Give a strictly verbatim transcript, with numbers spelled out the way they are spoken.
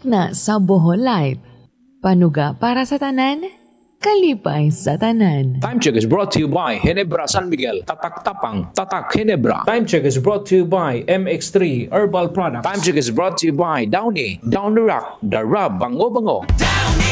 na sa Bohol Life. Panuga para sa tanan, kalipay sa tanan. Time check is brought to you by Ginebra San Miguel. Tatak tapang, tatak Ginebra. Time check is brought to you by M X three Herbal Products. Time check is brought to you by Downy, Down the Rock, the Rub, Bango Bango.